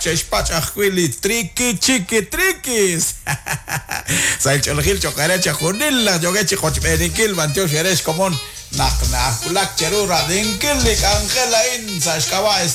Cheshpachahwili, triqui, chiqui, triquis. Sailcholgil, chocarecha, junilla, yoguechi, hochberiquil, manteo, xeres común. Nak, nak, kulak, cherura, dinkilik, angela, in, sashkaba,